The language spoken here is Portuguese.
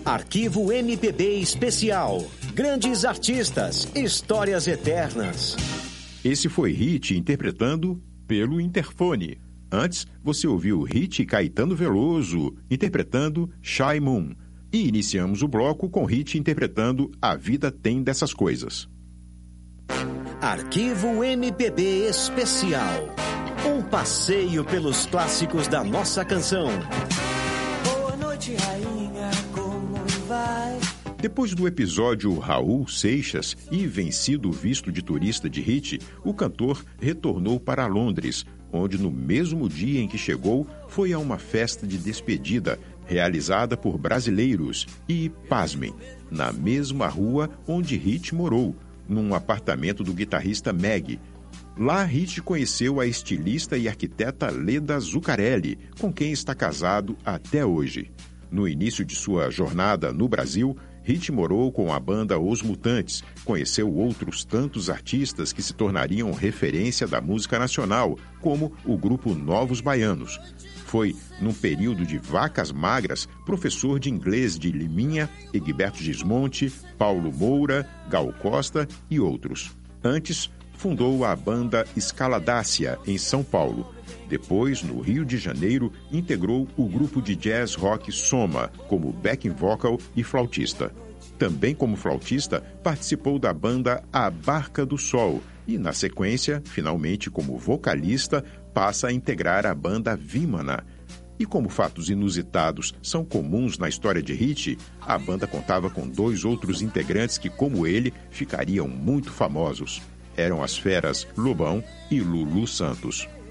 Arquivo MPB Especial. Grandes artistas, histórias eternas. Esse foi Hit interpretando Pelo Interfone. Antes, você ouviu Hit Caetano Veloso interpretando Shy Moon. E iniciamos o bloco com Hit interpretando A Vida Tem Dessas Coisas. Arquivo MPB Especial. Um passeio pelos clássicos da nossa canção. Boa noite, rainha, como vai? Depois do episódio Raul Seixas e vencido o visto de turista de Hit, o cantor retornou para Londres, onde no mesmo dia em que chegou, foi a uma festa de despedida realizada por brasileiros e, pasmem, na mesma rua onde Hit morou, num apartamento do guitarrista Meg. Lá, Hit conheceu a estilista e arquiteta Leda Zuccarelli, com quem está casado até hoje. No início de sua jornada no Brasil, Hit morou com a banda Os Mutantes, conheceu outros tantos artistas que se tornariam referência da música nacional, como o grupo Novos Baianos. Foi, num período de vacas magras, professor de inglês de Liminha, Egberto Gismonti, Paulo Moura, Gal Costa e outros. Antes, fundou a banda Escaladácia, em São Paulo. Depois, no Rio de Janeiro, integrou o grupo de jazz rock Soma, como backing vocal e flautista. Também como flautista, participou da banda A Barca do Sol e, na sequência, finalmente como vocalista, passa a integrar a banda Vimana. E como fatos inusitados são comuns na história de Hit, a banda contava com 2 outros integrantes que, como ele, ficariam muito famosos. Eram as feras Lobão e Lulu Santos.